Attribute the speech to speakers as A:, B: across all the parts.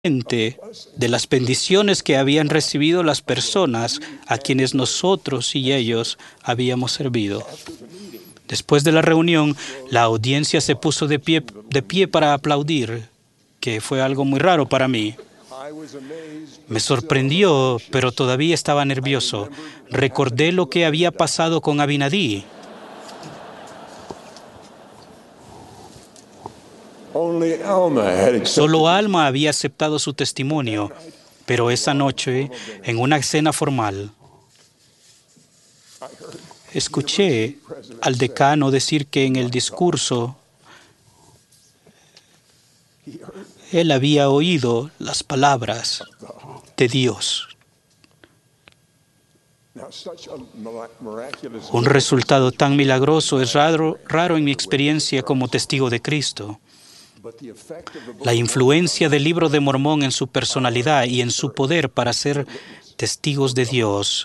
A: de las bendiciones que habían recibido las personas a quienes nosotros y ellos habíamos servido. Después de la reunión, la audiencia se puso de pie para aplaudir, que fue algo muy raro para mí. Me sorprendió, pero todavía estaba nervioso. Recordé lo que había pasado con Abinadí. Solo Alma había aceptado su testimonio, pero esa noche, en una cena formal, escuché al decano decir que en el discurso él había oído las palabras de Dios. Un resultado tan milagroso es raro en mi experiencia como testigo de Cristo. La influencia del Libro de Mormón en su personalidad y en su poder para ser testigos de Dios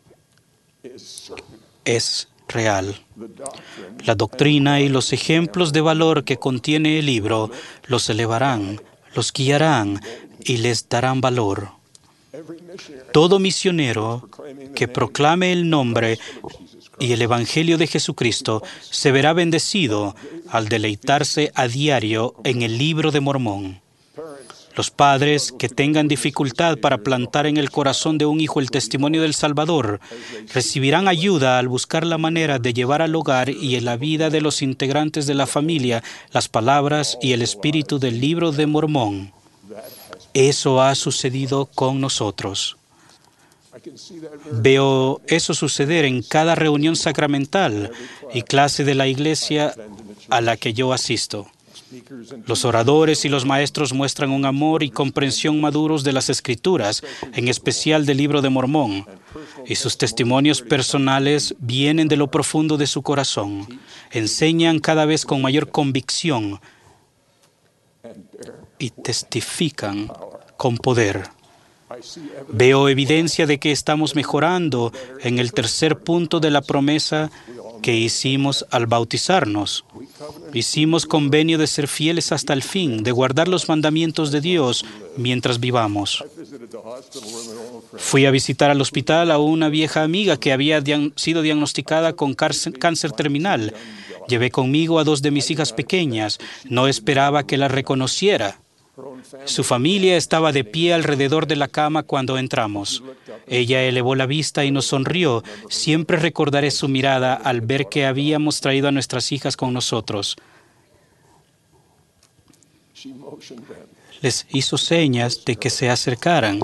A: es real. La doctrina y los ejemplos de valor que contiene el libro los elevarán, los guiarán y les darán valor. Todo misionero que proclame el nombre y el Evangelio de Jesucristo se verá bendecido al deleitarse a diario en el Libro de Mormón. Los padres que tengan dificultad para plantar en el corazón de un hijo el testimonio del Salvador recibirán ayuda al buscar la manera de llevar al hogar y en la vida de los integrantes de la familia las palabras y el espíritu del Libro de Mormón. Eso ha sucedido con nosotros. Veo eso suceder en cada reunión sacramental y clase de la iglesia a la que yo asisto. Los oradores y los maestros muestran un amor y comprensión maduros de las Escrituras, en especial del Libro de Mormón, y sus testimonios personales vienen de lo profundo de su corazón. Enseñan cada vez con mayor convicción y testifican con poder. Veo evidencia de que estamos mejorando en el tercer punto de la promesa que hicimos al bautizarnos. Hicimos convenio de ser fieles hasta el fin, de guardar los mandamientos de Dios mientras vivamos. Fui a visitar al hospital a una vieja amiga que había sido diagnosticada con cáncer terminal. Llevé conmigo a 2 de mis hijas pequeñas. No esperaba que las reconociera. Su familia estaba de pie alrededor de la cama cuando entramos. Ella elevó la vista y nos sonrió. Siempre recordaré su mirada al ver que habíamos traído a nuestras hijas con nosotros. Les hizo señas de que se acercaran.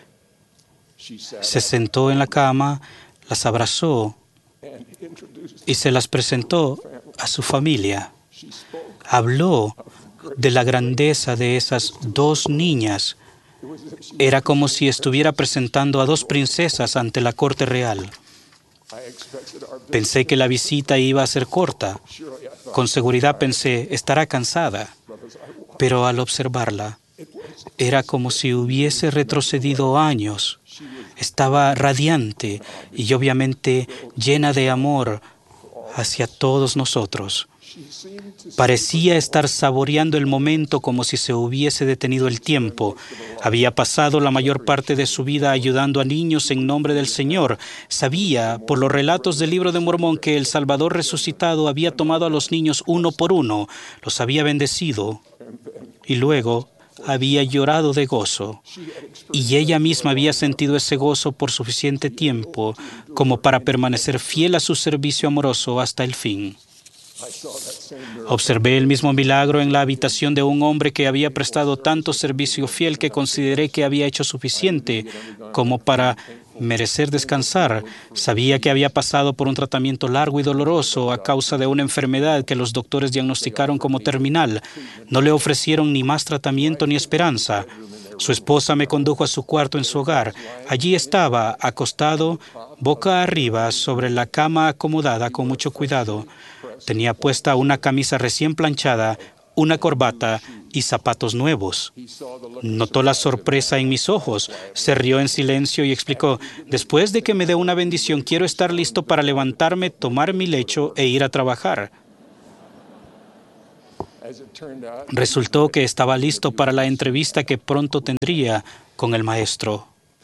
A: Se sentó en la cama, las abrazó y se las presentó a su familia. Habló de la grandeza de esas 2 niñas. Era como si estuviera presentando a 2 princesas ante la corte real. Pensé que la visita iba a ser corta. Con seguridad pensé, estará cansada. Pero al observarla, era como si hubiese retrocedido años. Estaba radiante y obviamente llena de amor hacia todos nosotros. Parecía estar saboreando el momento como si se hubiese detenido el tiempo. Había pasado la mayor parte de su vida ayudando a niños en nombre del Señor. Sabía, por los relatos del Libro de Mormón, que el Salvador resucitado había tomado a los niños uno por uno, los había bendecido y luego había llorado de gozo. Y ella misma había sentido ese gozo por suficiente tiempo como para permanecer fiel a su servicio amoroso hasta el fin. Observé el mismo milagro en la habitación de un hombre que había prestado tanto servicio fiel que consideré que había hecho suficiente como para merecer descansar. Sabía que había pasado por un tratamiento largo y doloroso a causa de una enfermedad que los doctores diagnosticaron como terminal. No le ofrecieron ni más tratamiento ni esperanza. Su esposa me condujo a su cuarto en su hogar. Allí estaba, acostado, boca arriba, sobre la cama acomodada con mucho cuidado. Tenía puesta una camisa recién planchada, una corbata y zapatos nuevos. Notó la sorpresa en mis ojos, se rió en silencio y explicó: después de que me dé una bendición, quiero estar listo para levantarme, tomar mi lecho e ir a trabajar. Resultó que estaba listo para la entrevista que pronto tendría con el maestro.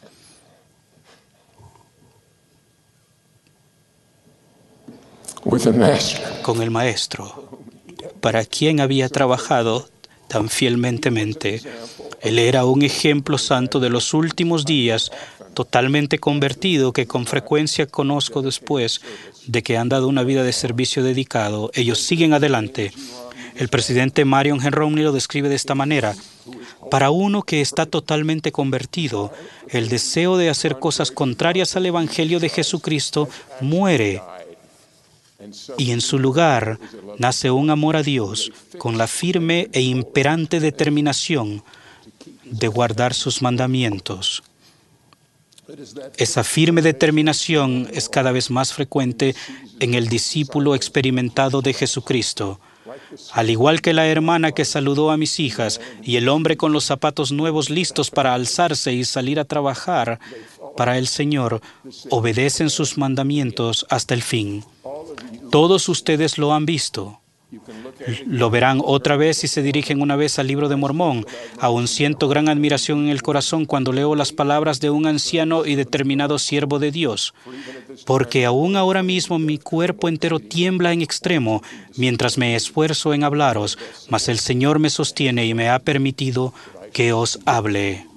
A: Con el maestro, para quien había trabajado tan fielmente. Él era un ejemplo santo de los últimos días, totalmente convertido, que con frecuencia conozco después de que han dado una vida de servicio dedicado. Ellos siguen adelante. El presidente Marion Henry Romney lo describe de esta manera: para uno que está totalmente convertido, el deseo de hacer cosas contrarias al Evangelio de Jesucristo muere. Y en su lugar nace un amor a Dios con la firme e imperante determinación de guardar sus mandamientos. Esa firme determinación es cada vez más frecuente en el discípulo experimentado de Jesucristo. Al igual que la hermana que saludó a mis hijas y el hombre con los zapatos nuevos listos para alzarse y salir a trabajar para el Señor, obedecen sus mandamientos hasta el fin. Todos ustedes lo han visto. Lo verán otra vez si se dirigen una vez al Libro de Mormón. Aún siento gran admiración en el corazón cuando leo las palabras de un anciano y determinado siervo de Dios, porque aún ahora mismo mi cuerpo entero tiembla en extremo mientras me esfuerzo en hablaros, mas el Señor me sostiene y me ha permitido que os hable.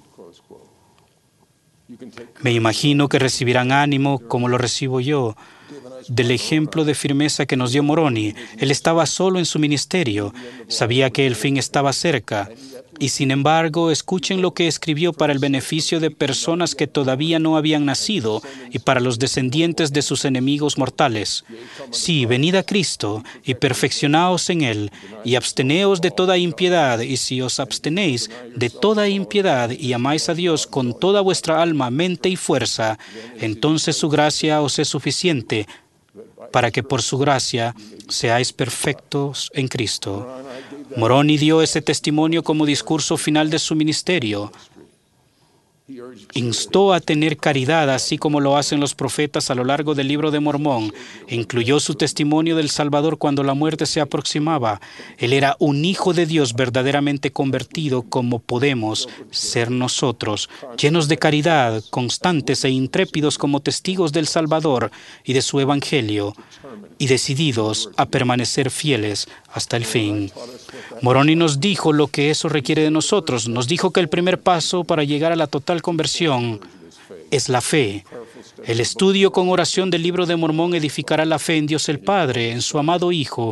A: Me imagino que recibirán ánimo como lo recibo yo del ejemplo de firmeza que nos dio Moroni. Él estaba solo en su ministerio, sabía que el fin estaba cerca, y sin embargo, escuchen lo que escribió para el beneficio de personas que todavía no habían nacido y para los descendientes de sus enemigos mortales. Sí, venid a Cristo y perfeccionaos en Él, y absteneos de toda impiedad, y si os abstenéis de toda impiedad y amáis a Dios con toda vuestra alma, mente y fuerza, entonces su gracia os es suficiente, para que por su gracia seáis perfectos en Cristo. Moroni dio ese testimonio como discurso final de su ministerio. Instó a tener caridad, así como lo hacen los profetas a lo largo del Libro de Mormón. Incluyó su testimonio del Salvador cuando la muerte se aproximaba. Él era un hijo de Dios verdaderamente convertido, como podemos ser nosotros, llenos de caridad, constantes e intrépidos como testigos del Salvador y de su Evangelio, y decididos a permanecer fieles hasta el fin. Moroni nos dijo lo que eso requiere de nosotros. Nos dijo que el primer paso para llegar a la total conversión es la fe. El estudio con oración del Libro de Mormón edificará la fe en Dios el Padre, en su amado Hijo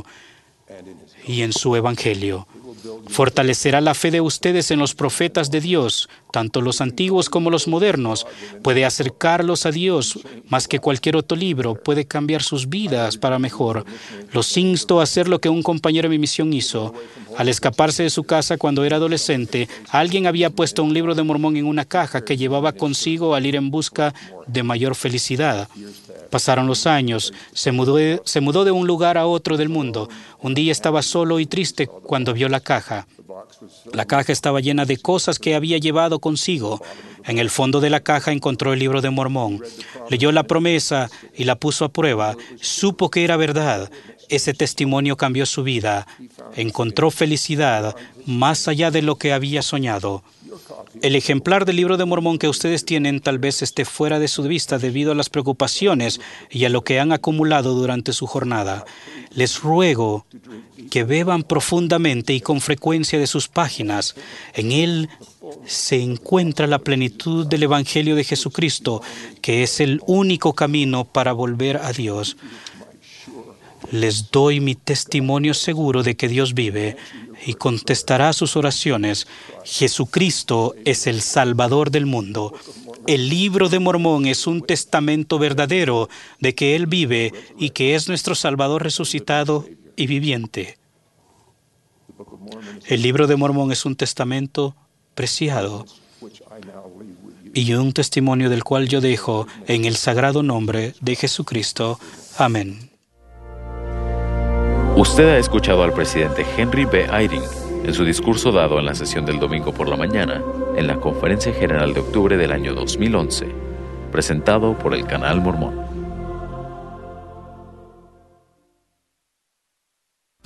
A: y en su Evangelio. Fortalecerá la fe de ustedes en los profetas de Dios, tanto los antiguos como los modernos. Puede acercarlos a Dios más que cualquier otro libro. Puede cambiar sus vidas para mejor. Los insto a hacer lo que un compañero de mi misión hizo. Al escaparse de su casa cuando era adolescente, alguien había puesto un Libro de Mormón en una caja que llevaba consigo al ir en busca de mayor felicidad. Pasaron los años. Se mudó de un lugar a otro del mundo. Un día estaba solo y triste cuando vio la caja. La caja estaba llena de cosas que había llevado consigo. En el fondo de la caja encontró el Libro de Mormón. Leyó la promesa y la puso a prueba. Supo que era verdad. Ese testimonio cambió su vida. Encontró felicidad más allá de lo que había soñado. El ejemplar del Libro de Mormón que ustedes tienen tal vez esté fuera de su vista debido a las preocupaciones y a lo que han acumulado durante su jornada. Les ruego que beban profundamente y con frecuencia de sus páginas. En él se encuentra la plenitud del Evangelio de Jesucristo, que es el único camino para volver a Dios. Les doy mi testimonio seguro de que Dios vive y contestará sus oraciones. Jesucristo es el Salvador del mundo. El Libro de Mormón es un testamento verdadero de que Él vive y que es nuestro Salvador resucitado y viviente. El Libro de Mormón es un testamento preciado y un testimonio del cual yo dejo en el sagrado nombre de Jesucristo. Amén.
B: Usted ha escuchado al presidente Henry B. Eyring en su discurso dado en la sesión del domingo por la mañana en la Conferencia General de octubre del año 2011, presentado por el Canal Mormón.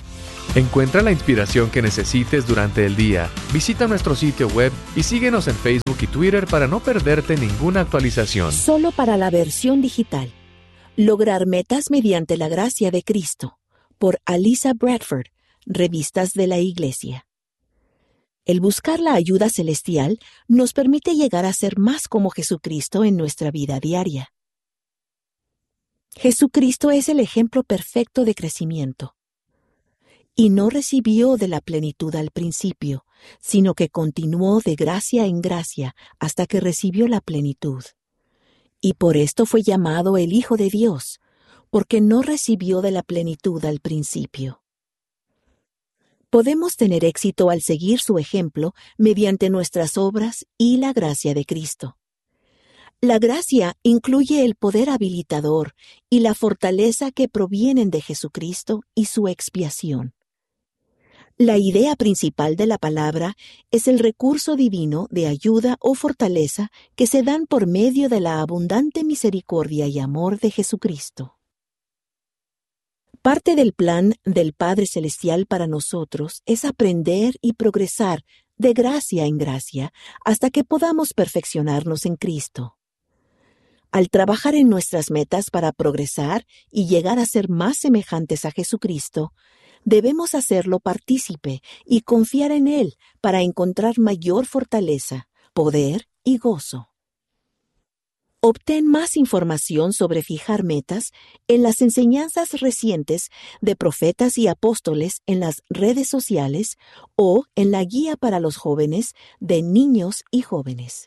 C: Encuentra la inspiración que necesites durante el día. Visita nuestro sitio web y síguenos en Facebook y Twitter para no perderte ninguna actualización.
D: Solo para la versión digital. Lograr metas mediante la gracia de Cristo. Por Alisa Bradford, Revistas de la Iglesia. El buscar la ayuda celestial nos permite llegar a ser más como Jesucristo en nuestra vida diaria. Jesucristo es el ejemplo perfecto de crecimiento. Y no recibió de la plenitud al principio, sino que continuó de gracia en gracia hasta que recibió la plenitud. Y por esto fue llamado el Hijo de Dios, porque no recibió de la plenitud al principio. Podemos tener éxito al seguir su ejemplo mediante nuestras obras y la gracia de Cristo. La gracia incluye el poder habilitador y la fortaleza que provienen de Jesucristo y su expiación. La idea principal de la palabra es el recurso divino de ayuda o fortaleza que se dan por medio de la abundante misericordia y amor de Jesucristo. Parte del plan del Padre Celestial para nosotros es aprender y progresar de gracia en gracia hasta que podamos perfeccionarnos en Cristo. Al trabajar en nuestras metas para progresar y llegar a ser más semejantes a Jesucristo, debemos hacerlo partícipe y confiar en Él para encontrar mayor fortaleza, poder y gozo. Obtén más información sobre fijar metas en las enseñanzas recientes de profetas y apóstoles en las redes sociales o en la guía para los jóvenes de niños y jóvenes.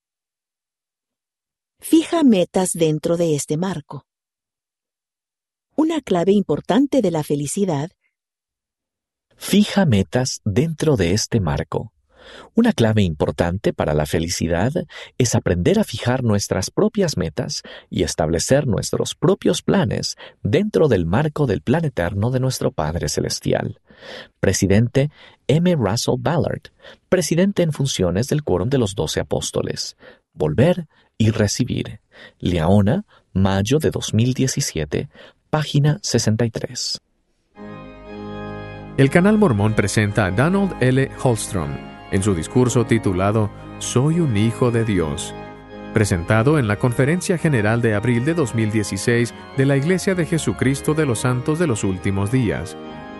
D: Fija metas dentro de este marco. Una clave importante de la felicidad.
E: Fija metas dentro de este marco. Una clave importante para la felicidad es aprender a fijar nuestras propias metas y establecer nuestros propios planes dentro del marco del plan eterno de nuestro Padre Celestial. Presidente M. Russell Ballard, presidente en funciones del Quórum de los 12 Apóstoles. Volver y recibir. Leona, mayo de 2017, página 63.
C: El Canal Mormón presenta a Donald L. Holstrom en su discurso titulado Soy un hijo de Dios, presentado en la Conferencia General de abril de 2016 de la Iglesia de Jesucristo de los Santos de los Últimos Días.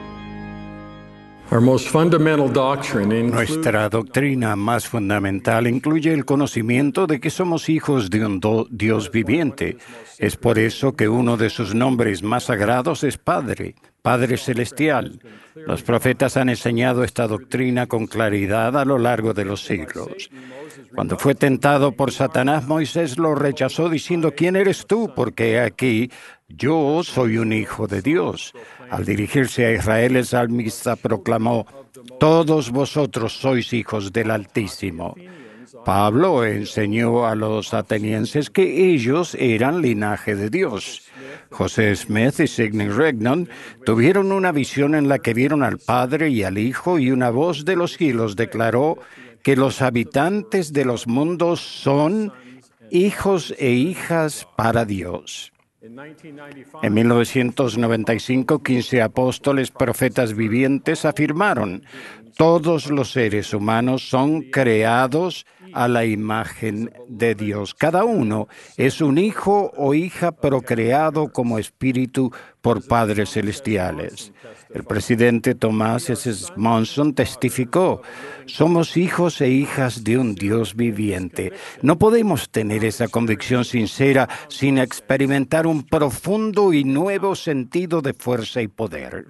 F: Nuestra doctrina más fundamental incluye el conocimiento de que somos hijos de un Dios viviente. Es por eso que uno de sus nombres más sagrados es Padre, Padre Celestial. Los profetas han enseñado esta doctrina con claridad a lo largo de los siglos. Cuando fue tentado por Satanás, Moisés lo rechazó diciendo, ¿quién eres tú? Porque aquí yo soy un hijo de Dios. Al dirigirse a Israel, el salmista proclamó, todos vosotros sois hijos del Altísimo. Pablo enseñó a los atenienses que ellos eran linaje de Dios. José Smith y Sidney Rigdon tuvieron una visión en la que vieron al Padre y al Hijo y una voz de los cielos declaró que los habitantes de los mundos son hijos e hijas para Dios. En 1995, 15 apóstoles profetas vivientes afirmaron, todos los seres humanos son creados a la imagen de Dios. Cada uno es un hijo o hija procreado como espíritu por padres celestiales. El presidente Thomas S. Monson testificó, somos hijos e hijas de un Dios viviente. No podemos tener esa convicción sincera sin experimentar un profundo y nuevo sentido de fuerza y poder.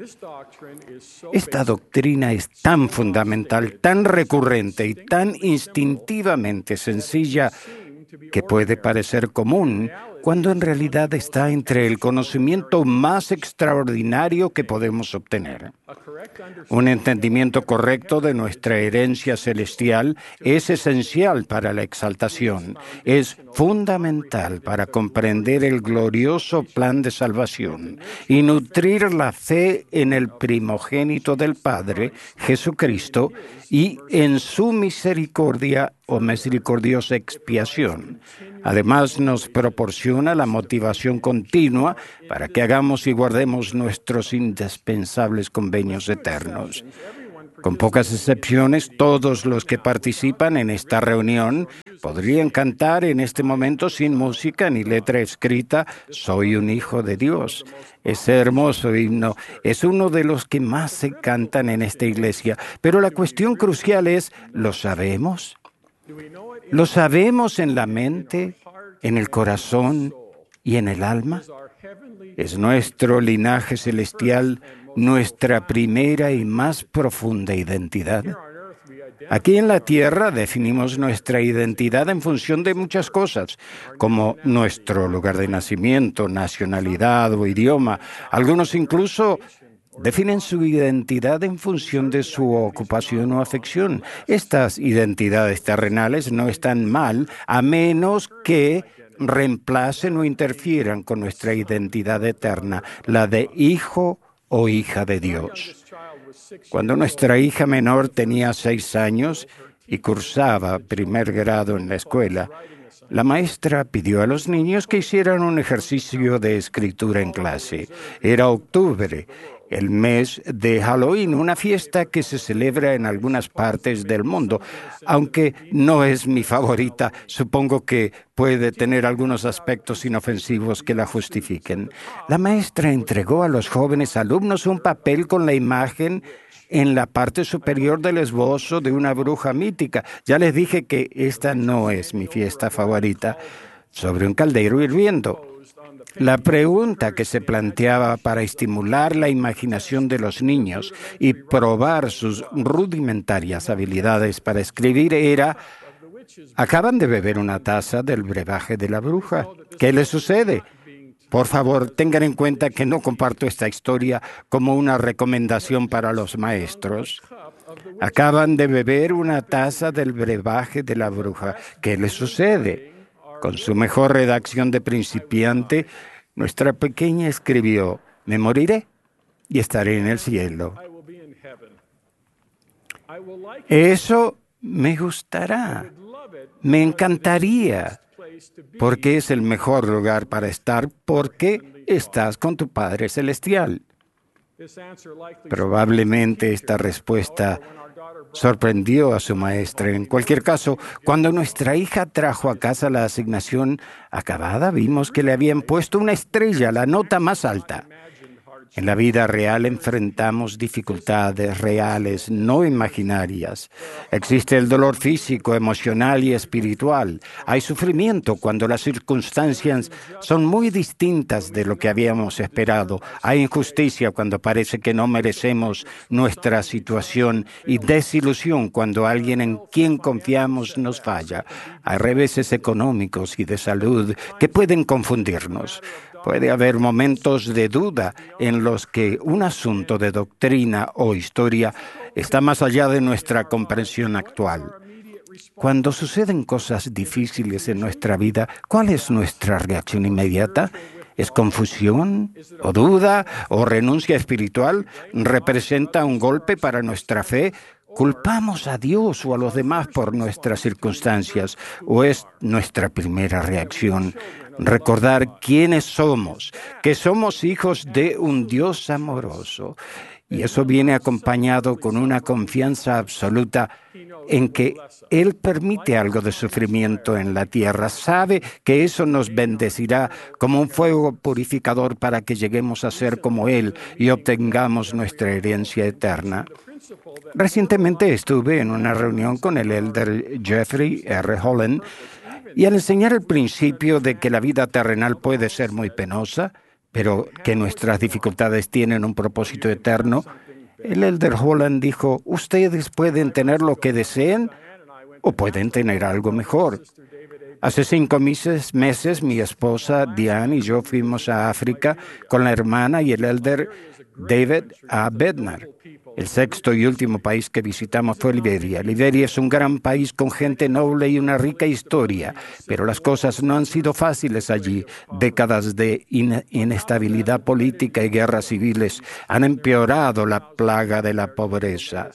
F: Esta doctrina es tan fundamental, tan recurrente y tan instintivamente sencilla que puede parecer común cuando en realidad está entre el conocimiento más extraordinario que podemos obtener. Un entendimiento correcto de nuestra herencia celestial es esencial para la exaltación, es fundamental para comprender el glorioso plan de salvación y nutrir la fe en el primogénito del Padre, Jesucristo, y en su misericordia o misericordiosa expiación. Además, nos proporciona la motivación continua para que hagamos y guardemos nuestros indispensables convenios eternos. Con pocas excepciones, todos los que participan en esta reunión podrían cantar en este momento sin música ni letra escrita, «Soy un hijo de Dios». Ese hermoso himno es uno de los que más se cantan en esta iglesia. Pero la cuestión crucial es, ¿lo sabemos? ¿Lo sabemos en la mente, en el corazón y en el alma? ¿Es nuestro linaje celestial nuestra primera y más profunda identidad? Aquí en la tierra definimos nuestra identidad en función de muchas cosas, como nuestro lugar de nacimiento, nacionalidad o idioma. Algunos incluso definen su identidad en función de su ocupación o afección. Estas identidades terrenales no están mal, a menos que reemplacen o interfieran con nuestra identidad eterna, la de hijo o hija de Dios. Cuando nuestra hija menor tenía 6 años y cursaba primer grado en la escuela, la maestra pidió a los niños que hicieran un ejercicio de escritura en clase. Era octubre, el mes de Halloween, una fiesta que se celebra en algunas partes del mundo. Aunque no es mi favorita, supongo que puede tener algunos aspectos inofensivos que la justifiquen. La maestra entregó a los jóvenes alumnos un papel con la imagen en la parte superior del esbozo de una bruja mítica. Ya les dije que esta no es mi fiesta favorita. Sobre un caldero hirviendo. La pregunta que se planteaba para estimular la imaginación de los niños y probar sus rudimentarias habilidades para escribir era: acaban de beber una taza del brebaje de la bruja. ¿Qué les sucede? Por favor, tengan en cuenta que no comparto esta historia como una recomendación para los maestros. Acaban de beber una taza del brebaje de la bruja. ¿Qué les sucede? Con su mejor redacción de principiante, nuestra pequeña escribió: me moriré y estaré en el cielo. Eso me gustará, me encantaría, porque es el mejor lugar para estar, porque estás con tu Padre Celestial. Probablemente esta respuesta sorprendió a su maestra. En cualquier caso, cuando nuestra hija trajo a casa la asignación acabada, vimos que le habían puesto una estrella, la nota más alta. En la vida real enfrentamos dificultades reales, no imaginarias. Existe el dolor físico, emocional y espiritual. Hay sufrimiento cuando las circunstancias son muy distintas de lo que habíamos esperado. Hay injusticia cuando parece que no merecemos nuestra situación y desilusión cuando alguien en quien confiamos nos falla. Hay reveses económicos y de salud que pueden confundirnos. Puede haber momentos de duda en los que un asunto de doctrina o historia está más allá de nuestra comprensión actual. Cuando suceden cosas difíciles en nuestra vida, ¿cuál es nuestra reacción inmediata? ¿Es confusión, o duda, o renuncia espiritual? ¿Representa un golpe para nuestra fe? ¿Culpamos a Dios o a los demás por nuestras circunstancias? ¿O es nuestra primera reacción recordar quiénes somos, que somos hijos de un Dios amoroso? Y eso viene acompañado con una confianza absoluta en que Él permite algo de sufrimiento en la tierra. Sabe que eso nos bendecirá como un fuego purificador para que lleguemos a ser como Él y obtengamos nuestra herencia eterna. Recientemente estuve en una reunión con el elder Jeffrey R. Holland y al enseñar el principio de que la vida terrenal puede ser muy penosa, pero que nuestras dificultades tienen un propósito eterno, el elder Holland dijo: ustedes pueden tener lo que deseen o pueden tener algo mejor. Hace 5 meses mi esposa Diane y yo fuimos a África con la hermana y el elder David A. Bednar. El 6º y último país que visitamos fue Liberia. Liberia es un gran país con gente noble y una rica historia, pero las cosas no han sido fáciles allí. Décadas de inestabilidad política y guerras civiles han empeorado la plaga de la pobreza.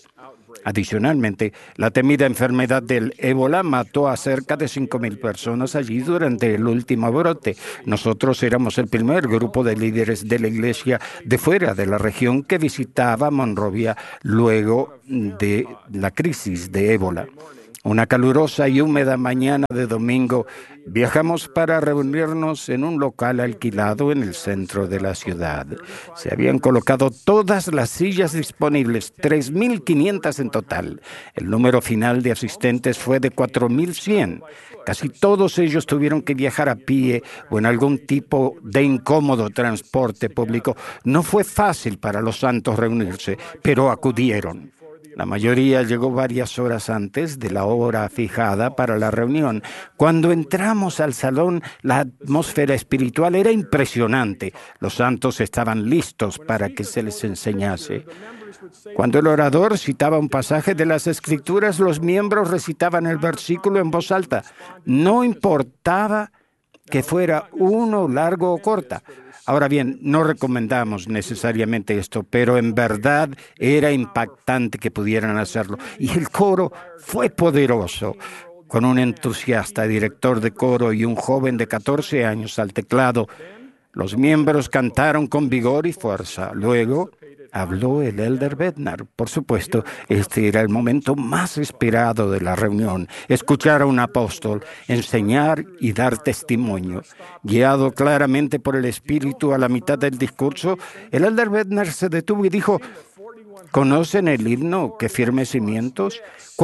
F: Adicionalmente, la temida enfermedad del ébola mató a cerca de 5,000 personas allí durante el último brote. Nosotros éramos el primer grupo de líderes de la iglesia de fuera de la región que visitaba Monrovia luego de la crisis de ébola. Una calurosa y húmeda mañana de domingo, viajamos para reunirnos en un local alquilado en el centro de la ciudad. Se habían colocado todas las sillas disponibles, 3,500 en total. El número final de asistentes fue de 4,100. Casi todos ellos tuvieron que viajar a pie o en algún tipo de incómodo transporte público. No fue fácil para los santos reunirse, pero acudieron. La mayoría llegó varias horas antes de la hora fijada para la reunión. Cuando entramos al salón, la atmósfera espiritual era impresionante. Los santos estaban listos para que se les enseñase. Cuando el orador citaba un pasaje de las Escrituras, los miembros recitaban el versículo en voz alta. No importaba que fuera uno largo o corta. Ahora bien, no recomendamos necesariamente esto, pero en verdad era impactante que pudieran hacerlo. Y el coro fue poderoso, con un entusiasta director de coro y un joven de 14 años al teclado. Los miembros cantaron con vigor y fuerza. Luego habló el elder Bednar. Por supuesto, este era el momento más esperado de la reunión. Escuchar a un apóstol, enseñar y dar testimonio. Guiado claramente por el Espíritu a la mitad del discurso, el elder Bednar se detuvo y dijo: ¿conocen el himno que firme cimientos?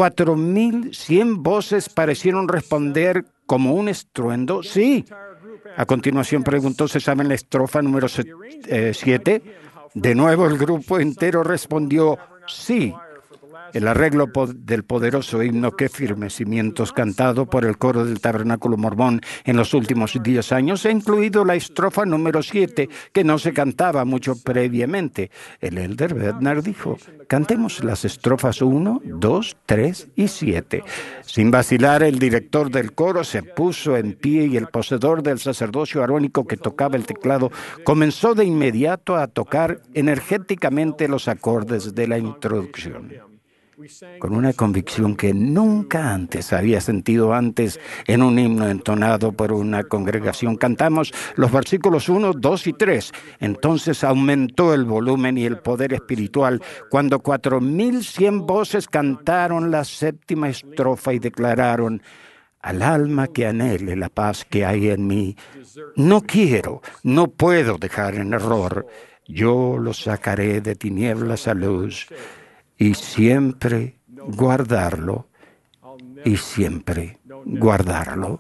F: 4,100 voces parecieron responder como un estruendo. Sí. A continuación preguntó: ¿se saben la estrofa número 7? De nuevo el grupo entero respondió: sí. El arreglo del poderoso himno que firme cimientos cantado por el coro del Tabernáculo Mormón en los últimos 10 años ha incluido la estrofa número 7, que no se cantaba mucho previamente. El elder Bednar dijo: cantemos las estrofas 1, 2, 3 y 7. Sin vacilar, el director del coro se puso en pie y el poseedor del sacerdocio arónico que tocaba el teclado comenzó de inmediato a tocar energéticamente los acordes de la introducción. Con una convicción que nunca antes había sentido antes en un himno entonado por una congregación, cantamos los versículos 1, 2 y 3. Entonces aumentó el volumen y el poder espiritual cuando 4,100 voces cantaron la séptima estrofa y declararon: al alma que anhele la paz que hay en mí, no puedo dejar en error. Yo lo sacaré de tinieblas a luz. Y siempre guardarlo, y siempre guardarlo,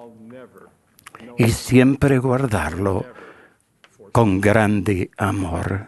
F: y siempre guardarlo con grande amor.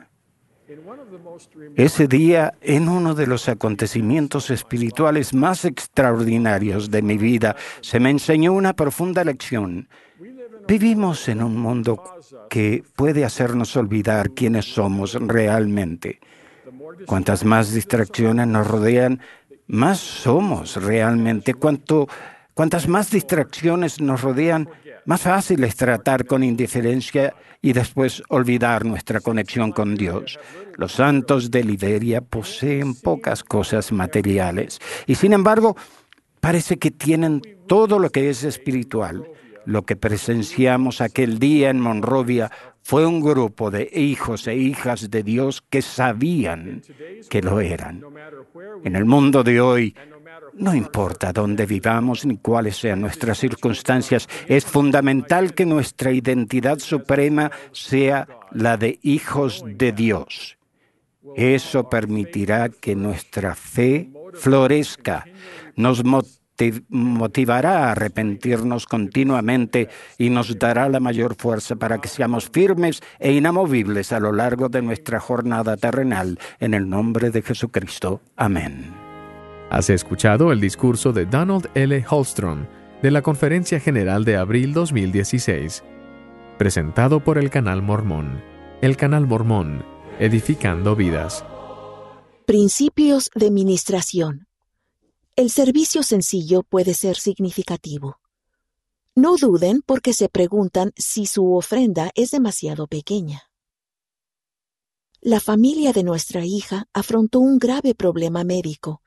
F: Ese día, en uno de los acontecimientos espirituales más extraordinarios de mi vida, se me enseñó una profunda lección. Vivimos en un mundo que puede hacernos olvidar quiénes somos realmente. Cuantas más distracciones nos rodean, más somos realmente. Cuantas más distracciones nos rodean, más fácil es tratar con indiferencia y después olvidar nuestra conexión con Dios. Los santos de Liberia poseen pocas cosas materiales y, sin embargo, parece que tienen todo lo que es espiritual. Lo que presenciamos aquel día en Monrovia fue un grupo de hijos e hijas de Dios que sabían que lo eran. En el mundo de hoy, no importa dónde vivamos ni cuáles sean nuestras circunstancias, es fundamental que nuestra identidad suprema sea la de hijos de Dios. Eso permitirá que nuestra fe florezca, nos motivará a arrepentirnos continuamente y nos dará la mayor fuerza para que seamos firmes e inamovibles a lo largo de nuestra jornada terrenal. En el nombre de Jesucristo. Amén.
C: Has escuchado el discurso de Donald L. Holstrom de la Conferencia General de Abril 2016, presentado por el Canal Mormón. El Canal Mormón, edificando vidas.
D: Principios de ministración. El servicio sencillo puede ser significativo. No duden porque se preguntan si su ofrenda es demasiado pequeña. La familia de nuestra hija afrontó un grave problema médico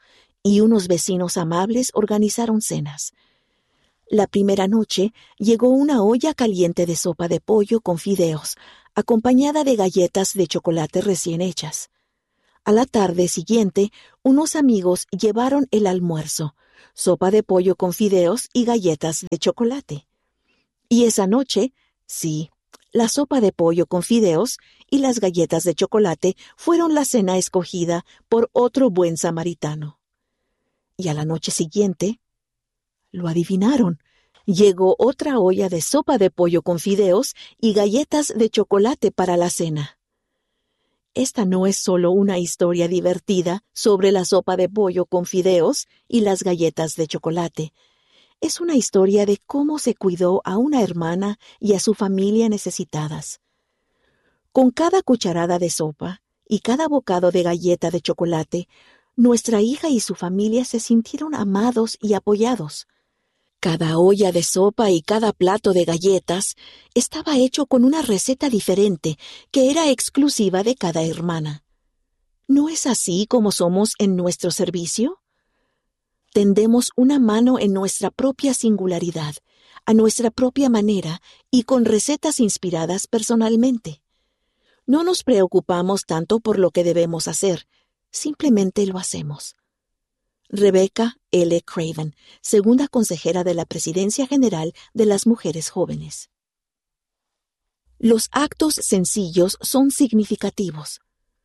D: y unos vecinos amables organizaron cenas. La primera noche llegó una olla caliente de sopa de pollo con fideos, acompañada de galletas de chocolate recién hechas. A la tarde siguiente, unos amigos llevaron el almuerzo, sopa de pollo con fideos y galletas de chocolate. Y esa noche, sí, la sopa de pollo con fideos y las galletas de chocolate fueron la cena escogida por otro buen samaritano. Y a la noche siguiente, lo adivinaron. Llegó otra olla de sopa de pollo con fideos y galletas de chocolate para la cena. Esta no es solo una historia divertida sobre la sopa de pollo con fideos y las galletas de chocolate. Es una historia de cómo se cuidó a una hermana y a su familia necesitadas. Con cada cucharada de sopa y cada bocado de galleta de chocolate, nuestra hija y su familia se sintieron amados y apoyados. Cada olla de sopa y cada plato de galletas estaba hecho con una receta diferente que era exclusiva de cada hermana. ¿No es así como somos en nuestro servicio? Tendemos una mano en nuestra propia singularidad, a nuestra propia manera y con recetas inspiradas personalmente. No nos preocupamos tanto por lo que debemos hacer, simplemente lo hacemos. Rebecca L. Craven, segunda consejera de la Presidencia General de las Mujeres Jóvenes. Los actos sencillos son significativos.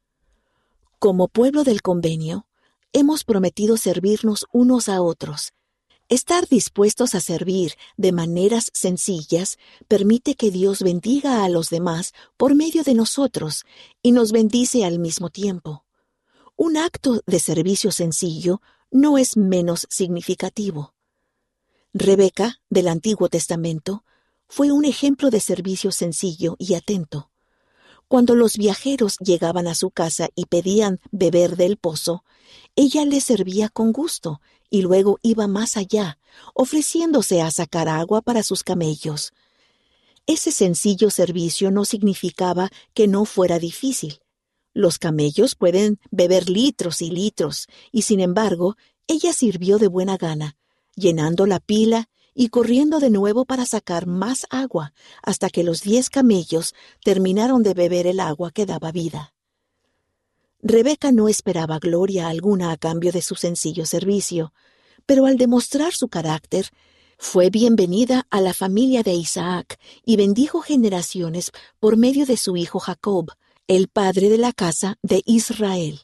D: Como pueblo del convenio, hemos prometido servirnos unos a otros. Estar dispuestos a servir de maneras sencillas permite que Dios bendiga a los demás por medio de nosotros y nos bendice al mismo tiempo. Un acto de servicio sencillo no es menos significativo. Rebeca, del Antiguo Testamento, fue un ejemplo de servicio sencillo y atento. Cuando los viajeros llegaban a su casa y pedían beber del pozo, ella les servía con gusto y luego iba más allá, ofreciéndose a sacar agua para sus camellos. Ese sencillo servicio no significaba que no fuera difícil. Los camellos pueden beber litros y litros, y sin embargo, ella sirvió de buena gana, llenando la pila y corriendo de nuevo para sacar más agua, hasta que los 10 camellos terminaron de beber el agua que daba vida. Rebeca no esperaba gloria alguna a cambio de su sencillo servicio, pero al demostrar su carácter, fue bienvenida a la familia de Isaac y bendijo generaciones por medio de su hijo Jacob, el padre de la casa de Israel.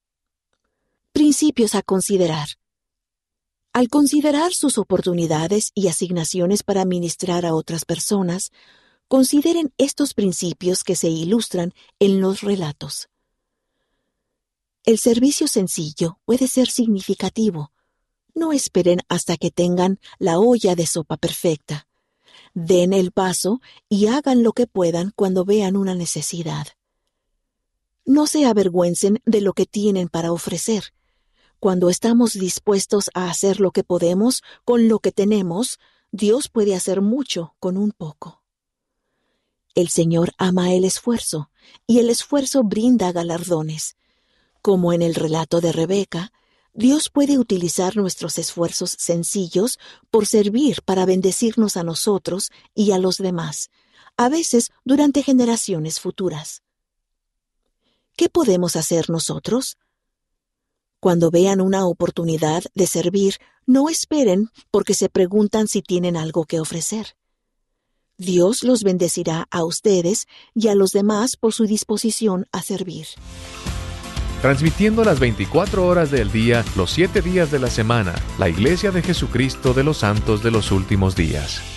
D: Principios a considerar. Al considerar sus oportunidades y asignaciones para ministrar a otras personas, consideren estos principios que se ilustran en los relatos. El servicio sencillo puede ser significativo. No esperen hasta que tengan la olla de sopa perfecta. Den el paso y hagan lo que puedan cuando vean una necesidad. No se avergüencen de lo que tienen para ofrecer. Cuando estamos dispuestos a hacer lo que podemos con lo que tenemos, Dios puede hacer mucho con un poco. El Señor ama el esfuerzo, y el esfuerzo brinda galardones. Como en el relato de Rebeca, Dios puede utilizar nuestros esfuerzos sencillos por servir para bendecirnos a nosotros y a los demás, a veces durante generaciones futuras. ¿Qué podemos hacer nosotros? Cuando vean una oportunidad de servir, no esperen porque se preguntan si tienen algo que ofrecer. Dios los bendecirá a ustedes y a los demás por su disposición a servir.
C: Transmitiendo las 24 horas del día, los 7 días de la semana, la Iglesia de Jesucristo de los Santos de los Últimos Días.